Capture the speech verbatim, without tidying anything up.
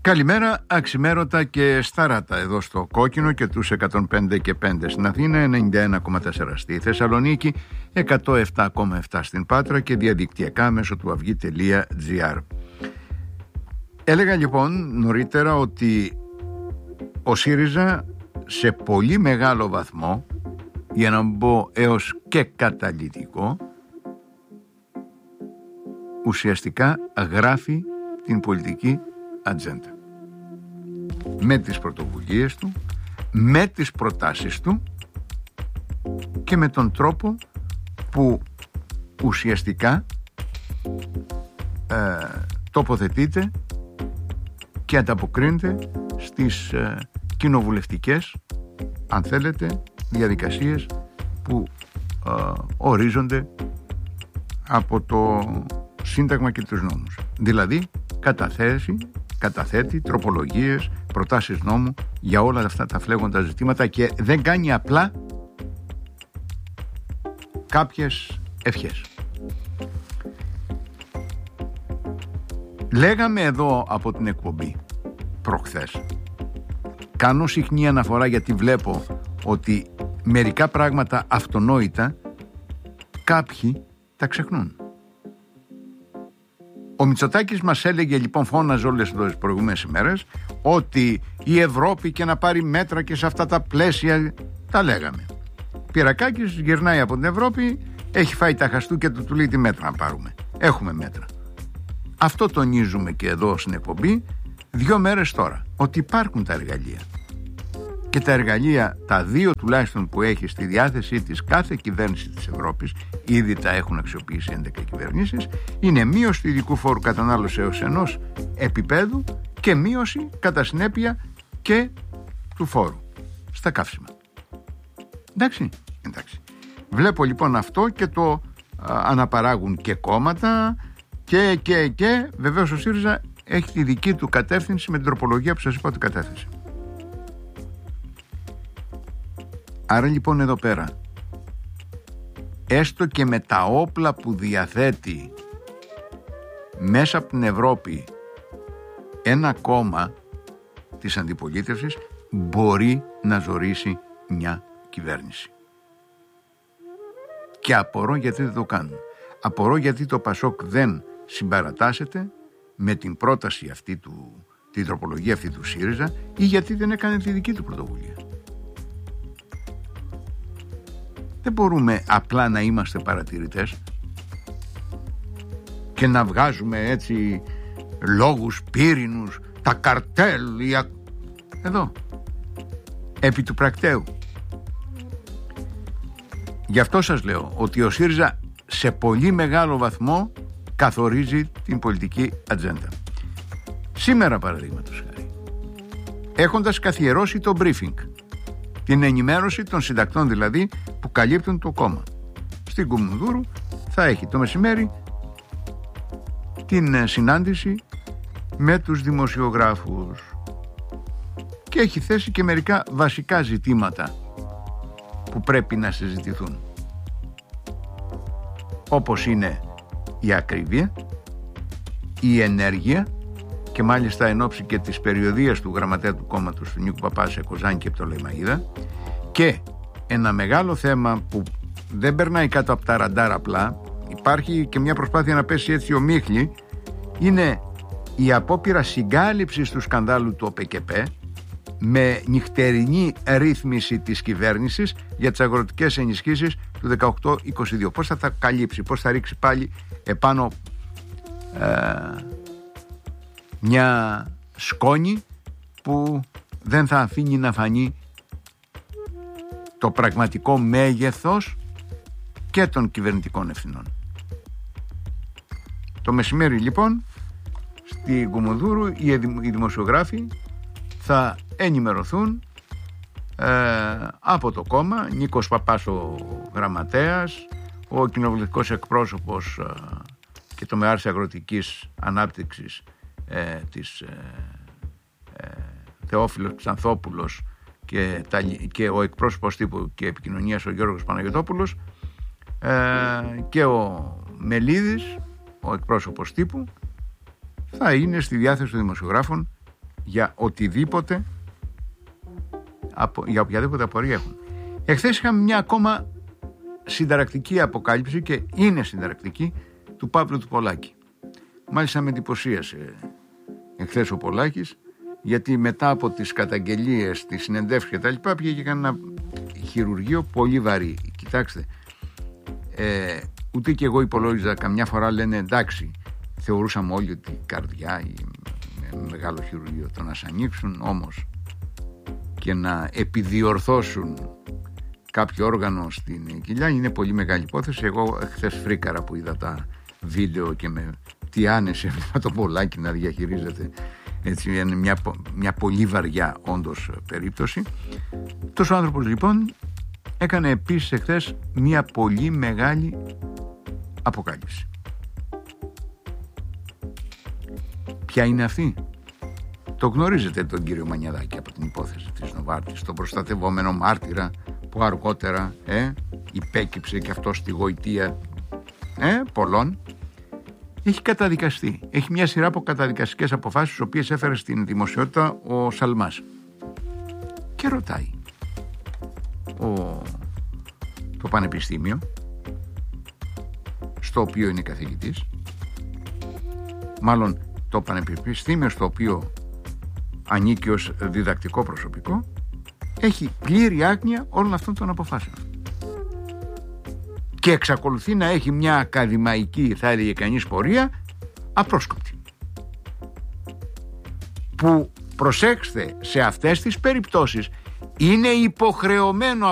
Καλημέρα, αξιμέρωτα και σταράτα εδώ στο Κόκκινο και τους εκατόν πέντε και πέντε στην Αθήνα, ενενήντα ένα κόμμα τέσσερα στη Θεσσαλονίκη, εκατόν επτά κόμμα επτά στην Πάτρα και διαδικτυακά μέσω του αυγή τελεία τζι άρ. Έλεγα λοιπόν νωρίτερα ότι ο ΣΥΡΙΖΑ σε πολύ μεγάλο βαθμό, για να μπω έως και καταλυτικό, ουσιαστικά γράφει την πολιτική ατζέντα με τις πρωτοβουλίες του, με τις προτάσεις του και με τον τρόπο που ουσιαστικά ε, τοποθετείται και ανταποκρίνεται στις ε, κοινοβουλευτικές, αν θέλετε, διαδικασίες που ε, ορίζονται από το Σύνταγμα και τους νόμους. Δηλαδή καταθέσει, καταθέτει τροπολογίες, προτάσεις νόμου για όλα αυτά τα φλέγοντα ζητήματα και δεν κάνει απλά κάποιες ευχές. Λέγαμε εδώ από την εκπομπή προχθές, κάνω συχνή αναφορά γιατί βλέπω ότι μερικά πράγματα αυτονόητα κάποιοι τα ξεχνούν. Ο Μητσοτάκης μας έλεγε λοιπόν, φώναζε όλες τις προηγούμενες ημέρες, ότι η Ευρώπη και να πάρει μέτρα και σε αυτά τα πλαίσια, τα λέγαμε. Πυρακάκης γυρνάει από την Ευρώπη, έχει φάει τα χαστούκια του, του λέει τι μέτρα να πάρουμε. Έχουμε μέτρα. Αυτό τονίζουμε και εδώ στην εκπομπή δύο μέρες τώρα, ότι υπάρχουν τα εργαλεία. Και τα εργαλεία, τα δύο τουλάχιστον που έχει στη διάθεσή της κάθε κυβέρνηση της Ευρώπης, ήδη τα έχουν αξιοποιήσει έντεκα κυβερνήσεις, είναι μείωση του ειδικού φόρου κατανάλωσης έως ενός επίπεδου και μείωση κατά συνέπεια και του φόρου στα καύσιμα. Εντάξει, εντάξει. Βλέπω λοιπόν αυτό και το α, αναπαράγουν και κόμματα και και και βεβαίως ο ΣΥΡΙΖΑ έχει τη δική του κατεύθυνση με την τροπολογία που σας είπα ότι κατέθεσε. Άρα λοιπόν εδώ πέρα, έστω και με τα όπλα που διαθέτει μέσα από την Ευρώπη ένα κόμμα της αντιπολίτευσης, μπορεί να ζωρίσει μια κυβέρνηση. Και απορώ γιατί δεν το κάνουν. Απορώ γιατί το Πασόκ δεν συμπαρατάσσεται με την πρόταση αυτή του, την τροπολογία αυτή του ΣΥΡΙΖΑ, ή γιατί δεν έκανε τη δική του πρωτοβουλία. Δεν μπορούμε απλά να είμαστε παρατηρητές και να βγάζουμε έτσι λόγους πύρινους, τα καρτέλ, εδώ, επί του πρακτέου. Γι' αυτό σας λέω ότι ο ΣΥΡΙΖΑ σε πολύ μεγάλο βαθμό καθορίζει την πολιτική ατζέντα. Σήμερα παραδείγματος χάρη, έχοντας καθιερώσει το briefing, την ενημέρωση των συντακτών δηλαδή που καλύπτουν το κόμμα, στην Κουμουνδούρου θα έχει το μεσημέρι την συνάντηση με τους δημοσιογράφους και έχει θέσει και μερικά βασικά ζητήματα που πρέπει να συζητηθούν, όπως είναι η ακρίβεια, η ενέργεια, και μάλιστα εν ώψη και της περιοδίας του γραμματέα του κόμματος του Νίκου Παπά σε Κοζάνη και Πτολεμαΐδα, και ένα μεγάλο θέμα που δεν περνάει κάτω από τα ραντάρ απλά, υπάρχει και μια προσπάθεια να πέσει έτσι ομίχλη, είναι η απόπειρα συγκάλυψης του σκανδάλου του ΟΠΕΚΕΠΕ με νυχτερινή ρύθμιση της κυβέρνησης για τις αγροτικές ενισχύσεις του δεκαοκτώ είκοσι δύο. Πώς θα τα καλύψει, πώς θα ρίξει πάλι επάνω ε, μια σκόνη που δεν θα αφήνει να φανεί το πραγματικό μέγεθος και των κυβερνητικών ευθυνών. Το μεσημέρι λοιπόν στη Κουμουνδούρου οι δημοσιογράφοι θα ενημερωθούν ε, από το κόμμα, Νίκος Παπάς ο γραμματέας, ο κοινοβουλευτικός εκπρόσωπος ε, και το Μεάρση Αγροτικής Ανάπτυξης ε, της ε, ε, Θεόφιλος Ξανθόπουλος και, τα, και ο εκπρόσωπος τύπου και επικοινωνίας ο Γιώργος Παναγιωτόπουλος ε, και ο Μελίδης, ο εκπρόσωπος τύπου, θα είναι στη διάθεση των δημοσιογράφων για οτιδήποτε, για οποιαδήποτε απορία έχουν. Εχθές είχαμε μια ακόμα συνταρακτική αποκάλυψη, και είναι συνταρακτική, του Παύλου του Πολάκη. Μάλιστα με εντυπωσίασε εχθές ο Πολάκης, γιατί μετά από τις καταγγελίες, τις συνεντεύξεις και τα λοιπά, πήγε και έκανε ένα χειρουργείο πολύ βαρύ. Κοιτάξτε, ε, ούτε και εγώ υπολόγιζα, καμιά φορά λένε εντάξει, θεωρούσαμε όλοι ότι η καρδιά ή μεγάλο χειρουργείο, το να σ' ανοίξουν όμως και να επιδιορθώσουν κάποιο όργανο στην κοιλιά είναι πολύ μεγάλη υπόθεση. Εγώ χθες φρίκαρα που είδα τα βίντεο και με τι άνεση έβλεπα το Πολάκη να διαχειρίζεται. Έτσι, είναι μια, μια πολύ βαριά όντως περίπτωση. Τόσο ο άνθρωπος λοιπόν έκανε επίσης εχθές μια πολύ μεγάλη αποκάλυψη. Ποια είναι αυτή? Το γνωρίζετε τον κύριο Μανιαδάκη από την υπόθεση της Νοβάρτης, τον προστατευόμενο μάρτυρα που αργότερα ε, υπέκυψε και αυτό στη γοητεία ε, πολλών. Έχει καταδικαστεί. Έχει μια σειρά από καταδικαστικές αποφάσεις, τις οποίες έφερε στην δημοσιότητα ο Σαλμάς. Και ρωτάει ο, το πανεπιστήμιο, στο οποίο είναι καθηγητής, μάλλον το πανεπιστήμιο στο οποίο ανήκει ως διδακτικό προσωπικό, έχει πλήρη άγνοια όλων αυτών των αποφάσεων. Και εξακολουθεί να έχει μια ακαδημαϊκή, θα έλεγε κανείς, πορεία απρόσκοπτη. Που, προσέξτε, σε αυτές τις περιπτώσεις είναι υποχρεωμένο